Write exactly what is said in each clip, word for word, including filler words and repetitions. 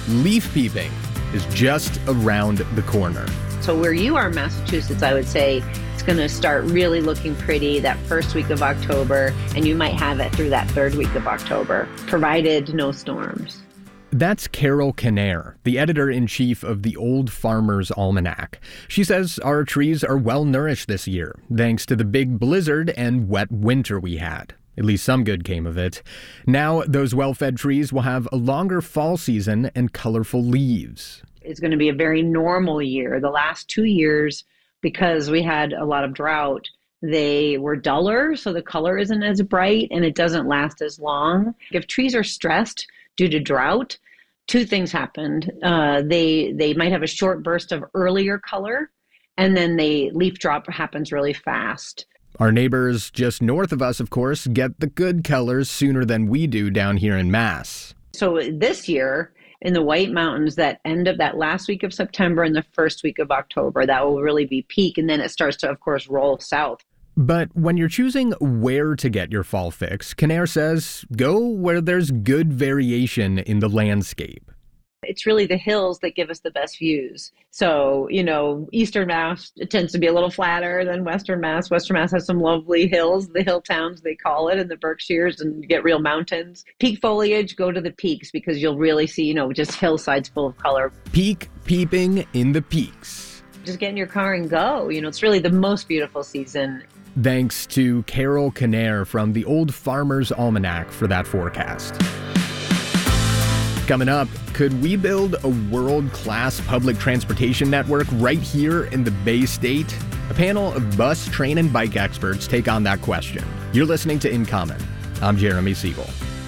leaf peeping is just around the corner. So where you are in Massachusetts, I would say it's going to start really looking pretty that first week of October, and you might have it through that third week of October, provided no storms. That's Carol Kinnair, the editor-in-chief of the Old Farmer's Almanac. She says our trees are well-nourished this year, thanks to the big blizzard and wet winter we had. At least some good came of it. Now those well-fed trees will have a longer fall season and colorful leaves. It's going to be a very normal year. The last two years, because we had a lot of drought, they were duller, so the color isn't as bright and it doesn't last as long. If trees are stressed due to drought, two things happened. Uh, they they might have a short burst of earlier color, and then the leaf drop happens really fast. Our neighbors just north of us, of course, get the good colors sooner than we do down here in Mass. So this year, in the White Mountains, that end of that last week of September and the first week of October, that will really be peak, and then it starts to, of course, roll south. But when you're choosing where to get your fall fix, Kinnair says go where there's good variation in the landscape. It's really the hills that give us the best views. So, you know, Eastern Mass it tends to be a little flatter than Western Mass. Western Mass has some lovely hills, the hill towns they call it, in the Berkshires, and you get real mountains. Peak foliage, go to the peaks because you'll really see, you know, just hillsides full of color. Peak peeping in the peaks. Just get in your car and go. You know, it's really the most beautiful season. Thanks to Carol Kinnair from the Old Farmer's Almanac for that forecast. Coming up, could we build a world-class public transportation network right here in the Bay State? A panel of bus, train, and bike experts take on that question. You're listening to In Common. I'm Jeremy Siegel.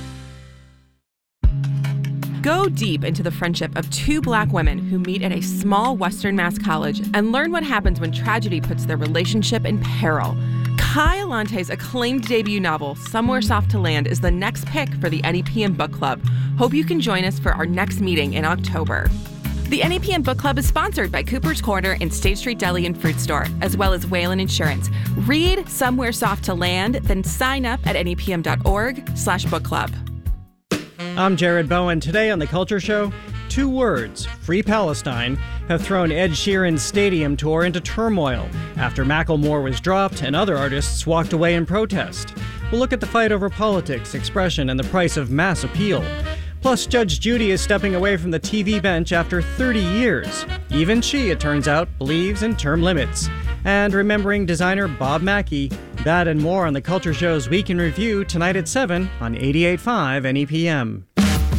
Go deep into the friendship of two Black women who meet at a small Western Mass college and learn what happens when tragedy puts their relationship in peril. Kai Allante's acclaimed debut novel, Somewhere Soft to Land, is the next pick for the N E P M Book Club. Hope you can join us for our next meeting in October. The N E P M Book Club is sponsored by Cooper's Corner and State Street Deli and Fruit Store, as well as Whalen Insurance. Read Somewhere Soft to Land, then sign up at nepm.org slash book club. I'm Jared Bowen. Today on The Culture Show, two words, Free Palestine, have thrown Ed Sheeran's stadium tour into turmoil after Macklemore was dropped and other artists walked away in protest. We'll look at the fight over politics, expression, and the price of mass appeal. Plus, Judge Judy is stepping away from the T V bench after thirty years. Even she, it turns out, believes in term limits. And remembering designer Bob Mackie. That and more on The Culture Show's Week in Review tonight at seven on eighty-eight point five N E P M.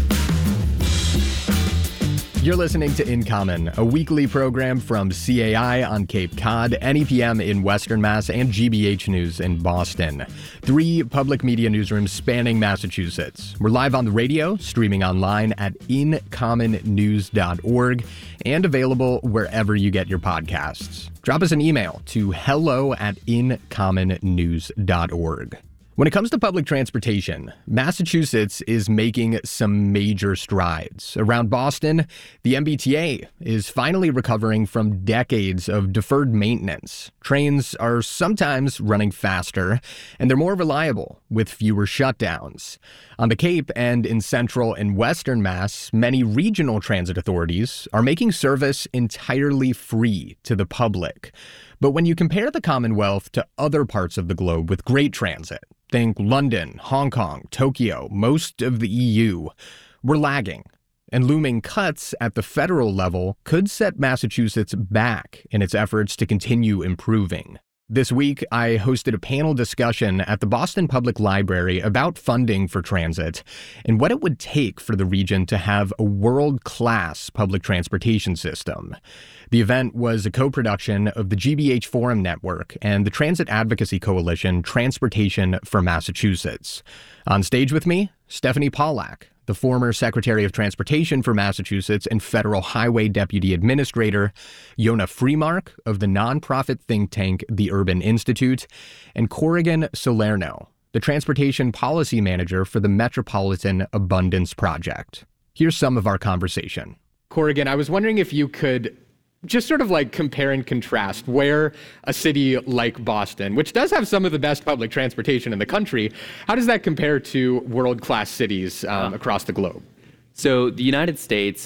You're listening to In Common, a weekly program from C A I on Cape Cod, N E P M in Western Mass, and G B H News in Boston. Three public media newsrooms spanning Massachusetts. We're live on the radio, streaming online at in common news dot org, and available wherever you get your podcasts. Drop us an email to hello at in common news dot org. When it comes to public transportation, Massachusetts is making some major strides. Around Boston, the M B T A is finally recovering from decades of deferred maintenance. Trains are sometimes running faster, and they're more reliable with fewer shutdowns. On the Cape and in Central and Western Mass, many regional transit authorities are making service entirely free to the public. But when you compare the Commonwealth to other parts of the globe with great transit, think London, Hong Kong, Tokyo, most of the E U, we're lagging. And looming cuts at the federal level could set Massachusetts back in its efforts to continue improving. This week, I hosted a panel discussion at the Boston Public Library about funding for transit and what it would take for the region to have a world-class public transportation system. The event was a co-production of the G B H Forum Network and the Transit Advocacy Coalition Transportation for Massachusetts. On stage with me, Stephanie Pollack, the former Secretary of Transportation for Massachusetts and Federal Highway Deputy Administrator, Yonah Freemark of the nonprofit think tank The Urban Institute, and Corrigan Salerno, the Transportation Policy Manager for the Metropolitan Abundance Project. Here's some of our conversation. Corrigan, I was wondering if you could just sort of like compare and contrast where a city like Boston, which does have some of the best public transportation in the country, how does that compare to world-class cities um, across the globe? So the United States